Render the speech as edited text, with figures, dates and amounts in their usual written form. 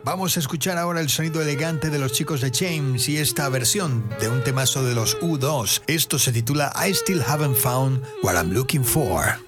Vamos a escuchar ahora el sonido elegante de los chicos de James y esta versión de un temazo de los U2. Esto se titula I Still Haven't Found What I'm Looking For.